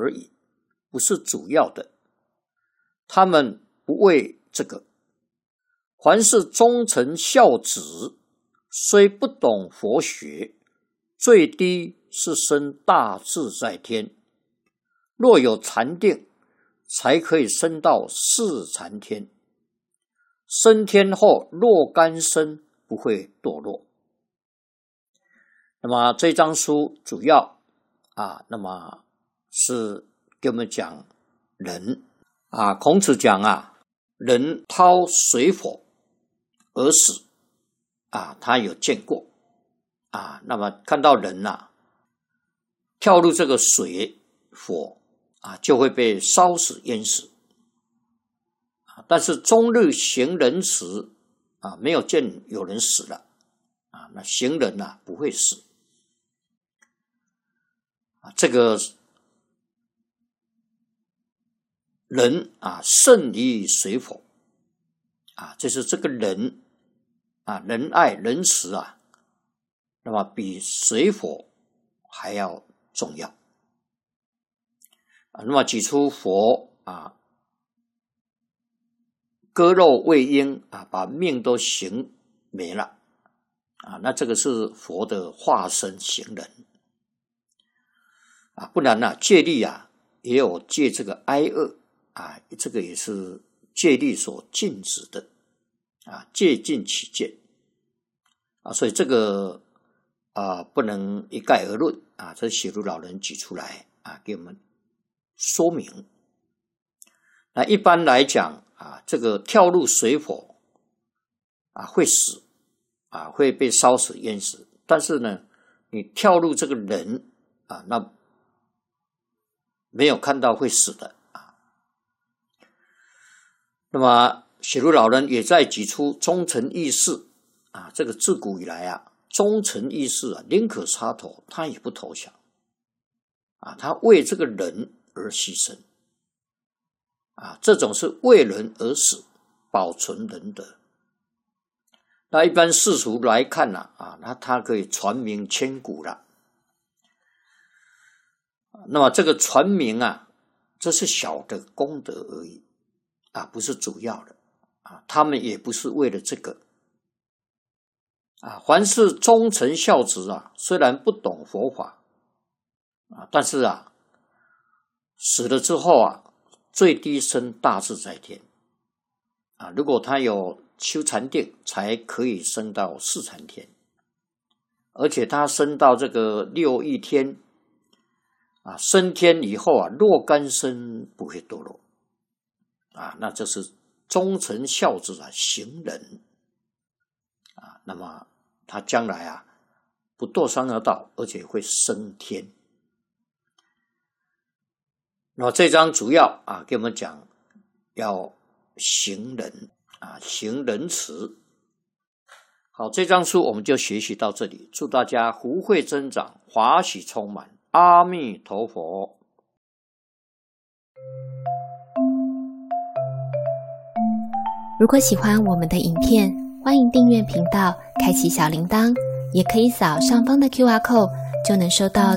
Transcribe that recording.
而已，不是主要的。他们不为这个。凡是忠臣孝子，虽不懂佛学，最低是生大自在天。若有禅定，才可以升到四禅天。升天后若干生，不会堕落。那么这章书主要那么是给我们讲人孔子讲人掏水火而死他有见过那么看到人跳入这个水火就会被烧死淹死但是终日行仁慈没有见有人死了那行人不会死这个人胜于水火就是这个人仁爱仁慈那么比水火还要重要那么举出佛割肉喂鹰把命都行没了那这个是佛的化身行人不然戒律也有戒这个哀恶这个也是戒律所禁止的戒禁起见所以这个不能一概而论这写如老人举出来给我们说明。那一般来讲这个跳入水火会死会被烧死淹死，但是呢你跳入这个人那没有看到会死的那么写如老人也在举出忠臣义士这个自古以来忠臣义士宁可杀头他也不投降他为这个人而牺牲这种是为人而死，保存仁德。那一般世俗来看那他可以传名千古了。那么这个传名这是小的功德而已不是主要的他们也不是为了这个凡是忠臣孝子虽然不懂佛法但是死了之后最低升大自在天如果他有修禅定才可以升到四禅天，而且他升到这个六欲天升天以后若干生不会堕落那这是忠臣孝子行人那么他将来不堕三恶道，而且会升天。那么这章主要给我们讲要行仁行仁慈。好，这章书我们就学习到这里，祝大家福慧增长，华喜充满，阿弥陀佛。 如果喜欢我们的影片，欢迎订阅频道，开启小铃铛，也可以扫上方的 QR Code， 就能收到